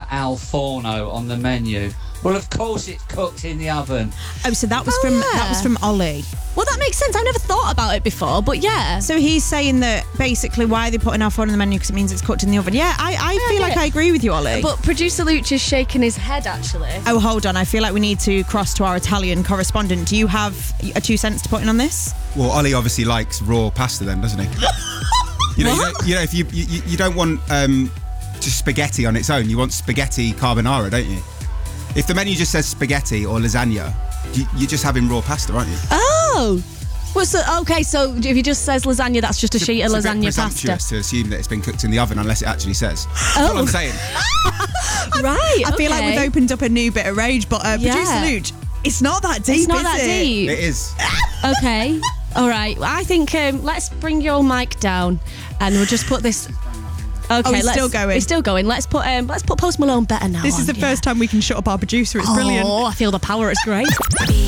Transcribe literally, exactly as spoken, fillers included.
al forno on the menu. Well, of course it's cooked in the oven. Oh, so that was Oh, from yeah. that was from Ollie. Well, that makes sense. I've never thought about it before, but yeah. So he's saying that basically why they're putting al forno on the menu because it means it's cooked in the oven. Yeah, I, I feel get like it. I agree with you, Ollie. But producer Luch is shaking his head, actually. Oh, hold on. I feel like we need to cross to our Italian correspondent. Do you have a two cents to put in on this? Well, Ollie obviously likes raw pasta then, doesn't he? you know, you don't, you know, if you you, you don't want um, just spaghetti on its own, you want spaghetti carbonara, don't you? If the menu just says spaghetti or lasagna, you, you're just having raw pasta, aren't you? Oh! Well, so, okay, so if he just says lasagna, that's just a sheet of It's a bit lasagna presumptuous pasta. to assume that it's been cooked in the oven unless it actually says. That's Oh. all I'm saying. Right, I feel like okay. we've opened up a new bit of rage, but uh, Yeah. producer Luch, it's not that deep, It's not is that it? deep. It is. Okay. All right. Well, I think um, let's bring your mic down, and we'll just put this. Okay, Oh, it's let's, still going. It's still going. Let's put um, let's put Post Malone better now. This is on, the yeah. first time we can shut up our producer. It's brilliant. Oh, I feel the power. It's great.